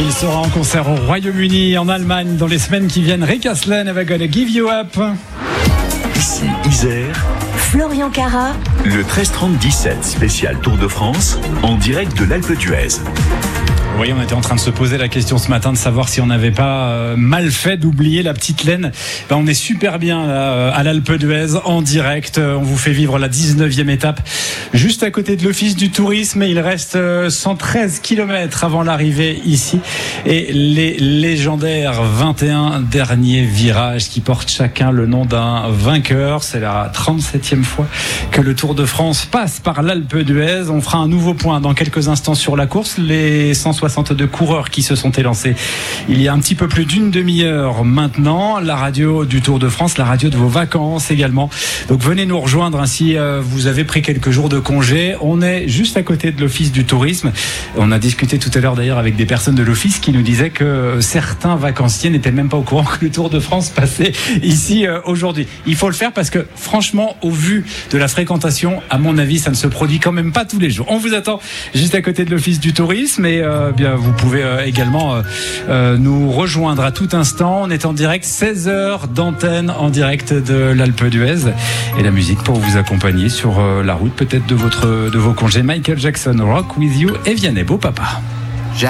Il sera en concert au Royaume-Uni, en Allemagne, dans les semaines qui viennent. Rick Astley avec Gonna Give You Up. Ici Isère, Florian Cara, le 13-30-17 spécial Tour de France, en direct de l'Alpe d'Huez. Vous voyez, on était en train de se poser la question ce matin de savoir si on n'avait pas mal fait d'oublier la petite laine. On est super bien là, à l'Alpe d'Huez, en direct. On vous fait vivre la 19e étape, juste à côté de l'Office du Tourisme. Il reste 113 km avant l'arrivée ici. Et les légendaires 21 derniers virages qui portent chacun le nom d'un vainqueur. C'est la 37e fois que le Tour de France passe par l'Alpe d'Huez. On fera un nouveau point dans quelques instants sur la course. Les 162 coureurs qui se sont élancés il y a un petit peu plus d'une demi-heure maintenant. La radio du Tour de France, la radio de vos vacances également. Donc venez nous rejoindre si vous avez pris quelques jours de congé. On est juste à côté de l'Office du Tourisme. On a discuté tout à l'heure d'ailleurs avec des personnes de l'Office qui nous disaient que certains vacanciers n'étaient même pas au courant que le Tour de France passait ici aujourd'hui. Il faut le faire parce que franchement, au vu de la fréquentation, à mon avis, ça ne se produit quand même pas tous les jours. On vous attend juste à côté de l'Office du Tourisme et bien, vous pouvez également nous rejoindre à tout instant. On est en direct, 16 heures d'antenne en direct de l'Alpe d'Huez et la musique pour vous accompagner sur la route peut-être de vos congés. Michael Jackson, Rock With You et Vianney Beau Papa.